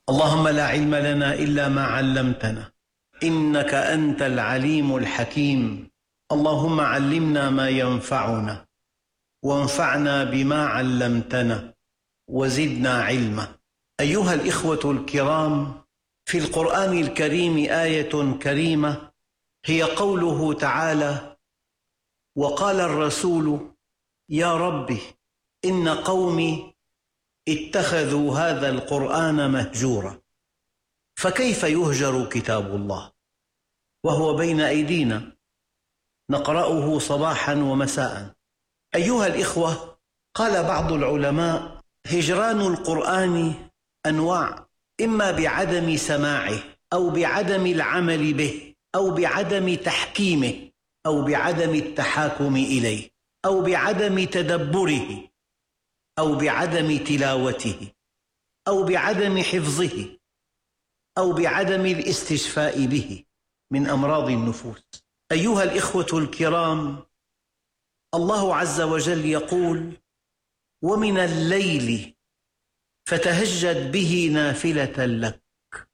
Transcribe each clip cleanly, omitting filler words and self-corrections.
اللهم لا علم لنا إلا ما علمتنا إنك أنت العليم الحكيم. اللهم علمنا ما ينفعنا وانفعنا بما علمتنا وزدنا علما. أيها الإخوة الكرام، في القرآن الكريم آية كريمة هي قوله تعالى: وقال الرسول يا رب إن قومي اتخذوا هذا القرآن مهجورا. فكيف يهجر كتاب الله وهو بين أيدينا نقرأه صباحا ومساء؟ أيها الإخوة، قال بعض العلماء: هجران القرآن أنواع، إما بعدم سماعه أو بعدم العمل به أو بعدم تحكيمه أو بعدم التحاكم إليه أو بعدم تدبره أو بعدم تلاوته أو بعدم حفظه أو بعدم الاستشفاء به من أمراض النفوس. أيها الإخوة الكرام، الله عز وجل يقول: ومن الليل فتهجد به نافلة لك.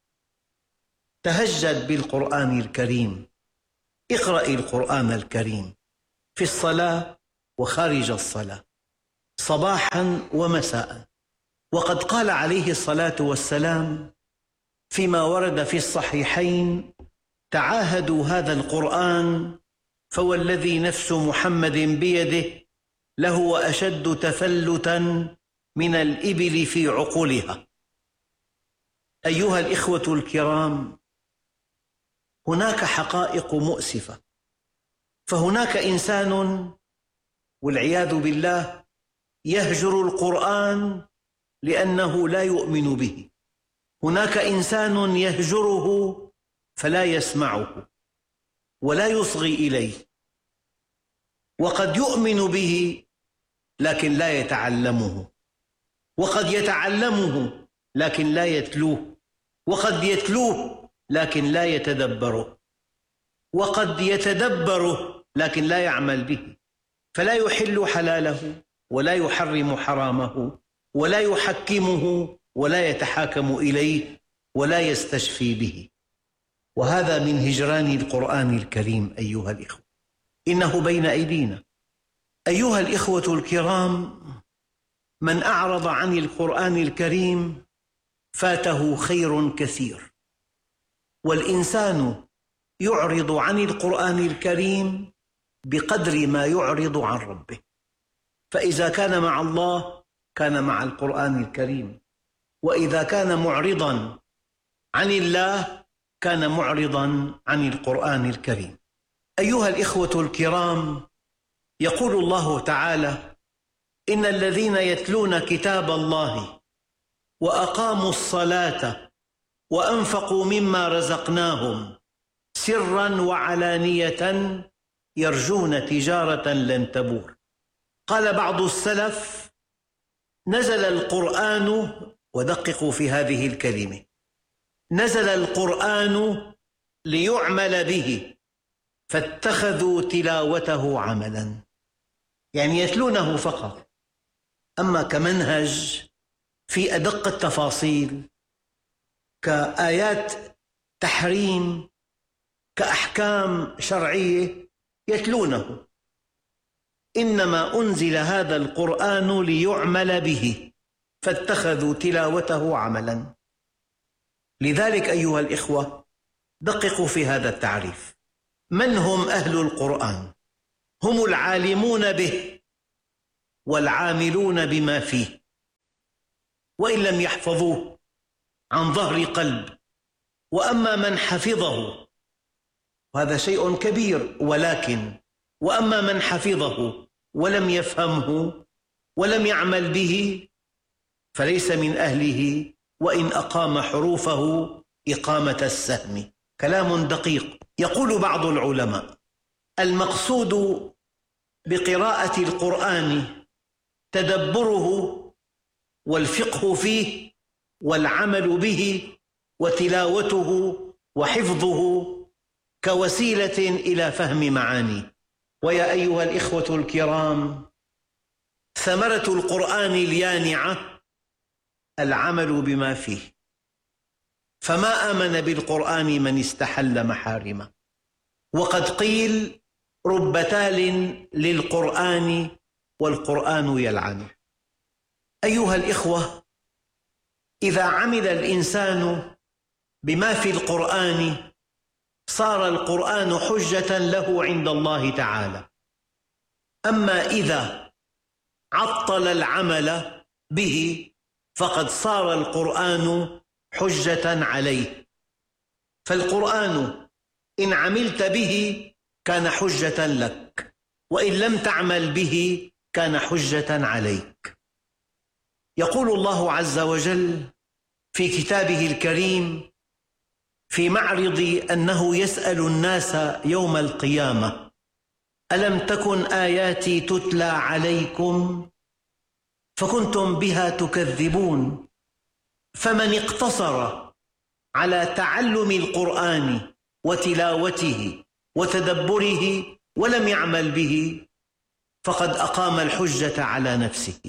تهجد بالقرآن الكريم، اقرأ القرآن الكريم في الصلاة وخارج الصلاة، صباحا ومساء. وقد قال عليه الصلاة والسلام فيما ورد في الصحيحين: تعاهدوا هذا القرآن فوالذي نفس محمد بيده لهو أشد تفلتا من الإبل في عقولها. أيها الإخوة الكرام، هناك حقائق مؤسفة. فهناك إنسان والعياذ بالله يهجر القرآن لأنه لا يؤمن به. هناك إنسان يهجره فلا يسمعه ولا يصغي إليه، وقد يؤمن به لكن لا يتعلمه، وقد يتعلمه لكن لا يتلوه، وقد يتلوه لكن لا يتدبره، وقد يتدبره لكن لا يعمل به، فلا يحل حلاله ولا يحرم حرامه ولا يحكمه ولا يتحاكم إليه ولا يستشفي به. وهذا من هجران القرآن الكريم. أيها الإخوة، إنه بين أيدينا. أيها الإخوة الكرام، من أعرض عن القرآن الكريم فاته خير كثير. والإنسان يعرض عن القرآن الكريم بقدر ما يعرض عن ربه. فإذا كان مع الله كان مع القرآن الكريم، وإذا كان معرضا عن الله كان معرضا عن القرآن الكريم. أيها الإخوة الكرام، يقول الله تعالى: إن الذين يتلون كتاب الله وأقاموا الصلاة وأنفقوا مما رزقناهم سرا وعلانية يرجون تجارة لن تبور. قال بعض السلف: نزل القرآن، ودققوا في هذه الكلمة، نزل القرآن ليعمل به فاتخذوا تلاوته عملا. يعني يتلونه فقط، أما كمنهج في أدق التفاصيل، كآيات تحريم، كأحكام شرعية، يتلونه. إنما أنزل هذا القرآن ليعمل به فاتخذوا تلاوته عملا. لذلك أيها الإخوة، دققوا في هذا التعريف. من هم أهل القرآن؟ هم العالمون به والعاملون بما فيه، وإن لم يحفظوه عن ظهر قلب. وأما من حفظه، وهذا شيء كبير، وأما من حفظه ولم يفهمه ولم يعمل به فليس من أهله، وإن أقام حروفه إقامة السهم. كلام دقيق. يقول بعض العلماء: المقصود بقراءة القرآن تدبره والفقه فيه والعمل به وتلاوته وحفظه كوسيلة إلى فهم معانيه. ويا أيها الإخوة الكرام، ثمرة القرآن اليانعة العمل بما فيه. فما آمن بالقرآن من استحل محارمه. وقد قيل رب تال للقرآن والقرآن يلعنه. أيها الإخوة، إذا عمل الإنسان بما في القرآن صار القرآن حجة له عند الله تعالى. أما إذا عطل العمل به فقد صار القرآن حجة عليه. فالقرآن إن عملت به كان حجة لك، وإن لم تعمل به كان حجة عليك. يقول الله عز وجل في كتابه الكريم في معرض أنه يسأل الناس يوم القيامة: ألم تكن آياتي تتلى عليكم فكنتم بها تكذبون. فمن اقتصر على تعلم القرآن وتلاوته وتدبره ولم يعمل به فقد أقام الحجة على نفسه.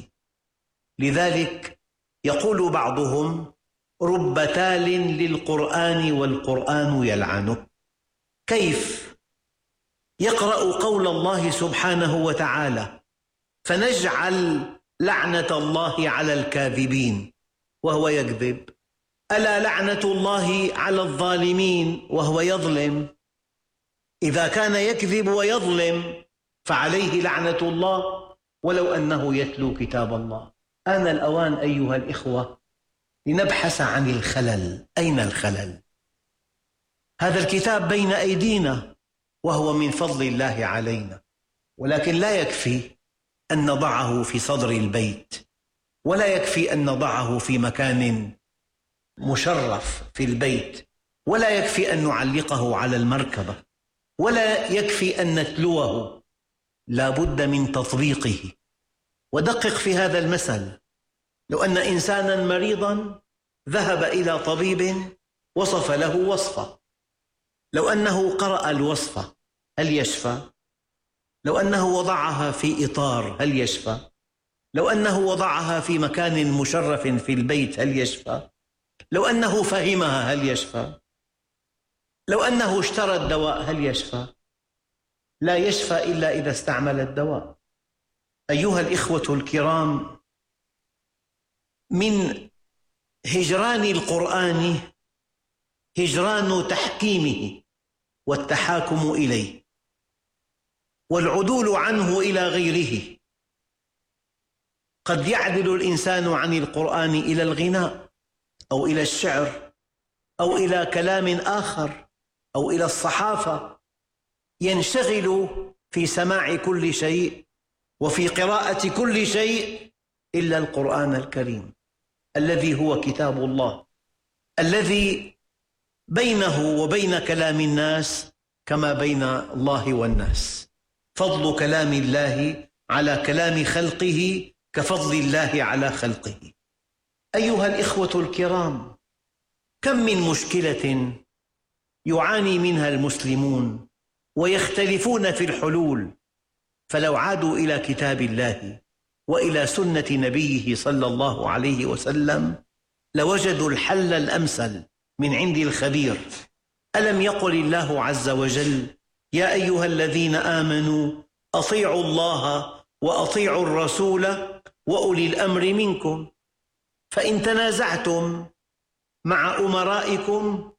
لذلك يقول بعضهم: رب تال للقرآن والقرآن يلعنه. كيف؟ يقرأ قول الله سبحانه وتعالى: فنجعل لعنة الله على الكاذبين، وهو يكذب. ألا لعنة الله على الظالمين، وهو يظلم. إذا كان يكذب ويظلم فعليه لعنة الله ولو أنه يتلو كتاب الله. آن الأوان أيها الإخوة لنبحث عن الخلل. أين الخلل؟ هذا الكتاب بين أيدينا وهو من فضل الله علينا، ولكن لا يكفي أن نضعه في صدر البيت، ولا يكفي أن نضعه في مكان مشرف في البيت، ولا يكفي أن نعلقه على المركبة، ولا يكفي أن نتلوه. لا بد من تطبيقه. ودقق في هذا المثل: لو أن إنسانا مريضا ذهب إلى طبيب وصف له وصفة، لو أنه قرأ الوصفة هل يشفى؟ لو أنه وضعها في إطار هل يشفى؟ لو أنه وضعها في مكان مشرف في البيت هل يشفى؟ لو أنه فهمها هل يشفى؟ لو أنه اشترى الدواء هل يشفى؟ لا يشفى إلا إذا استعمل الدواء. أيها الإخوة الكرام، من هجران القرآن هجران تحكيمه والتحاكم إليه والعدول عنه إلى غيره. قد يعدل الإنسان عن القرآن إلى الغناء أو إلى الشعر أو إلى كلام آخر أو إلى الصحافة، ينشغل في سماع كل شيء وفي قراءة كل شيء إلا القرآن الكريم الذي هو كتاب الله، الذي بينه وبين كلام الناس كما بين الله والناس. فضل كلام الله على كلام خلقه كفضل الله على خلقه. أيها الإخوة الكرام، كم من مشكلة يعاني منها المسلمون ويختلفون في الحلول، فلو عادوا إلى كتاب الله وإلى سنة نبيه صلى الله عليه وسلم لوجدوا الحل الأمثل من عند الخبير. ألم يقل الله عز وجل: يا أيها الذين آمنوا أطيعوا الله وأطيعوا الرسول وأولي الأمر منكم، فإن تنازعتم مع أمرائكم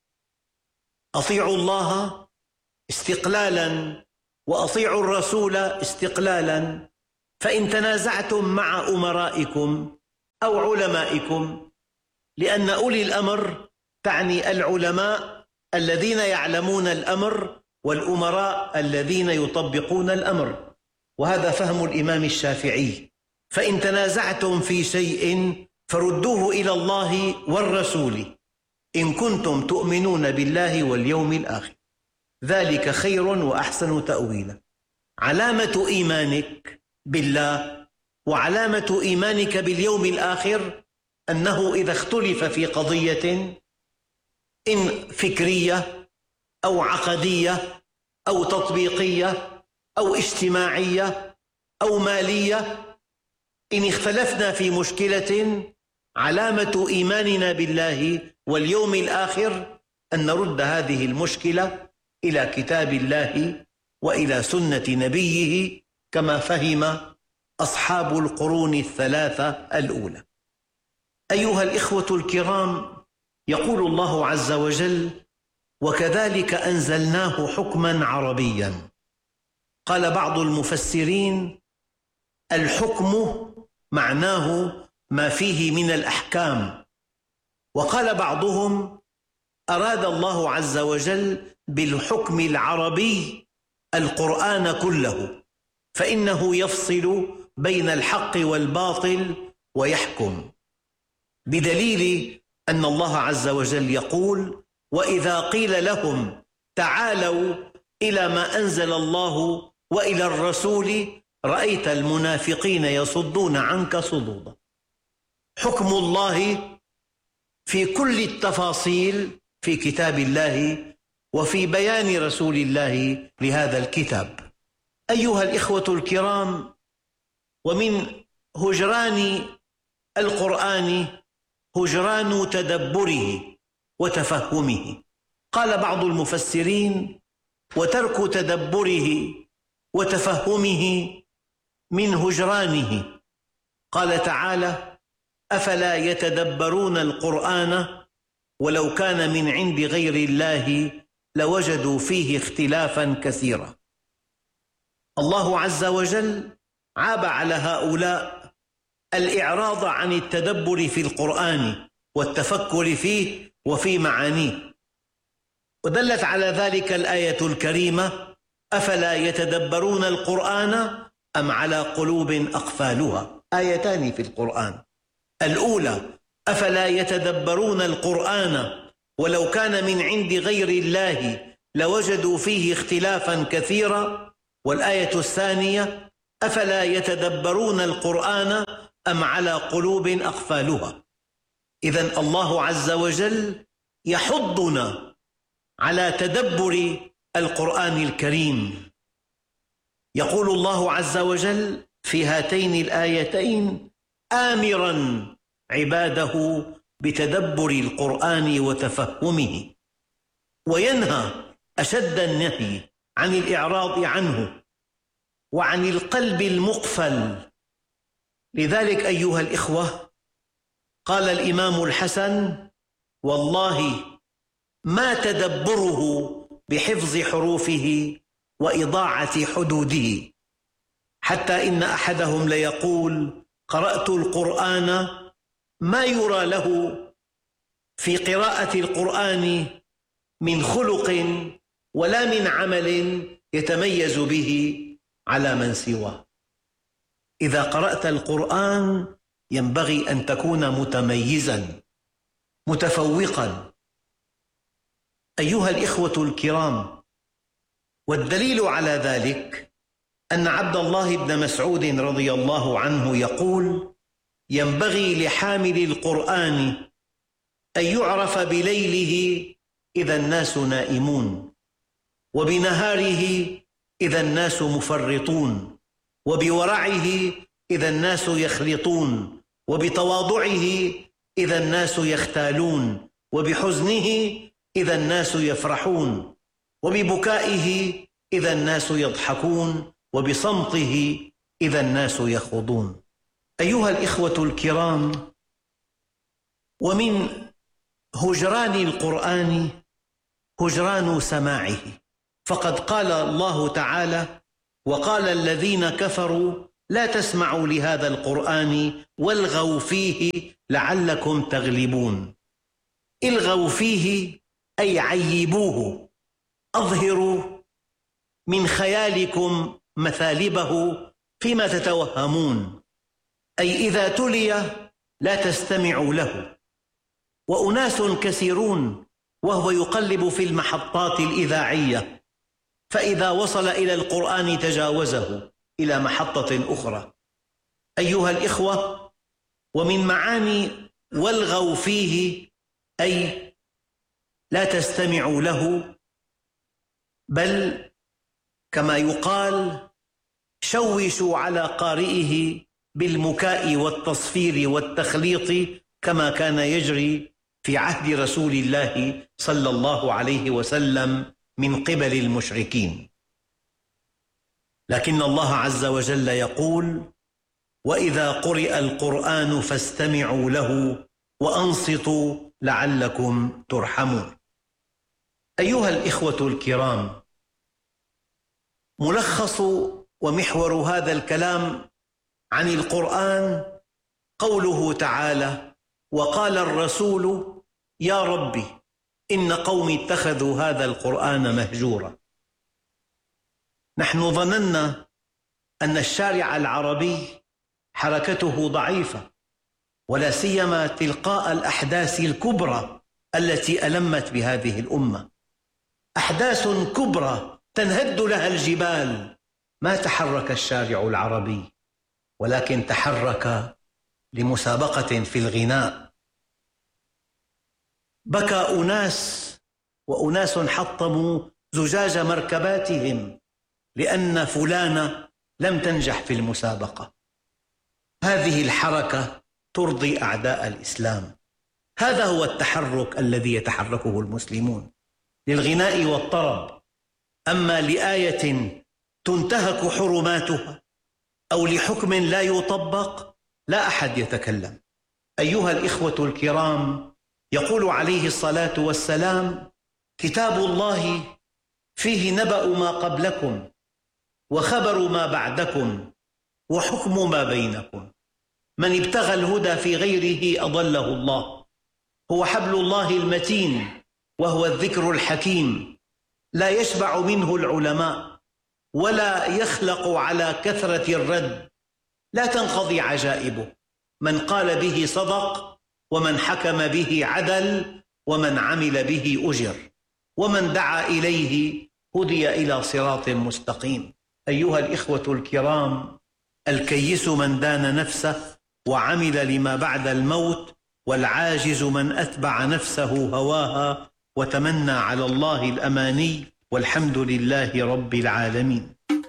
أطيعوا الله استقلالا وأطيعوا الرسول استقلالا. فإن تنازعتم مع أمرائكم أو علمائكم، لأن أولي الأمر تعني العلماء الذين يعلمون الأمر والأمراء الذين يطبقون الأمر، وهذا فهم الإمام الشافعي: فإن تنازعتم في شيء فردوه إلى الله والرسول إن كنتم تؤمنون بالله واليوم الآخر، ذلك خير وأحسن تأويلا. علامة إيمانك بالله وعلامة إيمانك باليوم الآخر أنه إذا اختلف في قضية إن فكرية أو عقدية أو تطبيقية أو اجتماعية أو مالية، إن اختلفنا في مشكلة، علامة إيماننا بالله واليوم الآخر أن نرد هذه المشكلة إلى كتاب الله وإلى سنة نبيه كما فهم أصحاب القرون الثلاثة الأولى. أيها الإخوة الكرام، يقول الله عز وجل: وكذلك أنزلناه حكما عربيا. قال بعض المفسرين: الحكم معناه ما فيه من الأحكام. وقال بعضهم: أراد الله عز وجل بالحكم العربي القرآن كله، فإنه يفصل بين الحق والباطل ويحكم، بدليل أن الله عز وجل يقول: وإذا قيل لهم تعالوا إلى ما أنزل الله وإلى الرسول رأيت المنافقين يصدون عنك صدودا. حكم الله في كل التفاصيل في كتاب الله وفي بيان رسول الله لهذا الكتاب. أيها الإخوة الكرام، ومن هجران القرآن هجران تدبره وتفهمه. قال بعض المفسرين: وترك تدبره وتفهمه من هجرانه. قال تعالى: أفلا يتدبرون القرآن ولو كان من عند غير الله لوجدوا فيه اختلافا كثيرا. الله عز وجل عاب على هؤلاء الإعراض عن التدبر في القرآن والتفكر فيه وفي معانيه، ودلت على ذلك الآية الكريمة: أفلا يتدبرون القرآن أم على قلوب أقفالها. آيتان في القرآن، الأولى: أفلا يتدبرون القرآن ولو كان من عند غير الله لوجدوا فيه اختلافا كثيرا، والآية الثانية: أفلا يتدبرون القرآن أم على قلوب أقفالها. إذن الله عز وجل يحضنا على تدبر القرآن الكريم. يقول الله عز وجل في هاتين الآيتين آمرا عباده بتدبر القرآن وتفهمه، وينهى أشد النهي عن الإعراض عنه وعن القلب المقفل. لذلك أيها الإخوة، قال الإمام الحسن: والله ما تدبره بحفظ حروفه وإضاعة حدوده، حتى إن أحدهم ليقول: قرأت القرآن ما يرى له في قراءة القرآن من خلق ولا من عمل يتميز به على من سواه. إذا قرأت القرآن ينبغي أن تكون متميزا متفوقا. أيها الإخوة الكرام، والدليل على ذلك أن عبد الله بن مسعود رضي الله عنه يقول: ينبغي لحامل القرآن أن يعرف بليله إذا الناس نائمون، وبنهاره إذا الناس مفرطون، وبورعه إذا الناس يخلطون، وبتواضعه إذا الناس يختالون، وبحزنه إذا الناس يفرحون، وببكائه إذا الناس يضحكون، وبصمته إذا الناس يخوضون. أيها الإخوة الكرام، ومن هجران القرآن هجران سماعه، فقد قال الله تعالى: وقال الذين كفروا لا تسمعوا لهذا القرآن والغوا فيه لعلكم تغلبون. الغوا فيه أي عيبوه، أظهروا من خيالكم مثالبه فيما تتوهمون، أي إذا تلي لا تستمعوا له. وأناس كثيرون وهو يقلب في المحطات الإذاعية، فإذا وصل إلى القرآن تجاوزه إلى محطة أخرى. أيها الإخوة، ومن معاني والغوا فيه أي لا تستمعوا له، بل كما يقال شوشوا على قارئه بالمكاء والتصفير والتخليط كما كان يجري في عهد رسول الله صلى الله عليه وسلم من قبل المشركين. لكن الله عز وجل يقول: وإذا قرئ القرآن فاستمعوا له وأنصتوا لعلكم ترحمون. أيها الإخوة الكرام، ملخص ومحور هذا الكلام عن القرآن قوله تعالى: وقال الرسول يا ربي إن قومي اتخذوا هذا القرآن مهجورا. نحن ظننا أن الشارع العربي حركته ضعيفة، ولا سيما تلقاء الأحداث الكبرى التي ألمت بهذه الأمة. أحداث كبرى تنهد لها الجبال. ما تحرك الشارع العربي، ولكن تحرك لمسابقة في الغناء. بكى وأناس حطموا زجاج مركباتهم لأن فلانة لم تنجح في المسابقة. هذه الحركة ترضي أعداء الإسلام. هذا هو التحرك الذي يتحركه المسلمون، للغناء والطرب. أما لآية تنتهك حرماتها أو لحكم لا يطبق لا أحد يتكلم. أيها الإخوة الكرام، يقول عليه الصلاة والسلام: كتاب الله فيه نبأ ما قبلكم وخبر ما بعدكم وحكم ما بينكم. من ابتغى الهدى في غيره أضله الله. هو حبل الله المتين وهو الذكر الحكيم، لا يشبع منه العلماء ولا يخلق على كثرة الرد، لا تنقضي عجائبه. من قال به صدق، ومن حكم به عدل، ومن عمل به أجر، ومن دعا إليه هدي إلى صراط مستقيم. أيها الإخوة الكرام، الكيس من دان نفسه وعمل لما بعد الموت، والعاجز من أتبع نفسه هواها وتمنى على الله الأماني، والحمد لله رب العالمين.